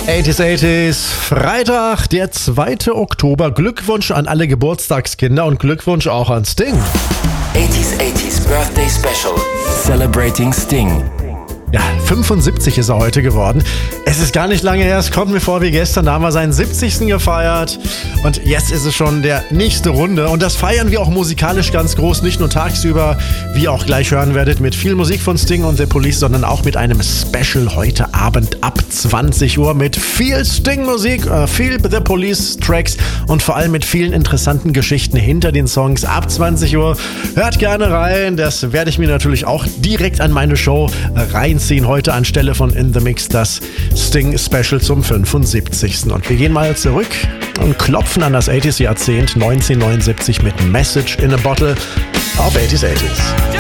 80s, Freitag, der 2. Oktober. Glückwunsch an alle Geburtstagskinder und Glückwunsch auch an Sting. 80s Birthday Special. Celebrating Sting. Ja, 75 ist er heute geworden. Es ist gar nicht lange her, es kommt mir vor wie gestern, da haben wir seinen 70. gefeiert. Und jetzt ist es schon der nächste Runde. Und das feiern wir auch musikalisch ganz groß, nicht nur tagsüber, wie ihr auch gleich hören werdet, mit viel Musik von Sting und The Police, sondern auch mit einem Special heute Abend ab 20 Uhr mit viel Sting-Musik, viel The Police-Tracks und vor allem mit vielen interessanten Geschichten hinter den Songs ab 20 Uhr. Hört gerne rein, das werde ich mir natürlich auch direkt an meine Show reinziehen. Heute anstelle von In The Mix das Sting Special zum 75. Und wir gehen mal zurück und klopfen an das 80s Jahrzehnt 1979 mit Message in a Bottle auf 80s.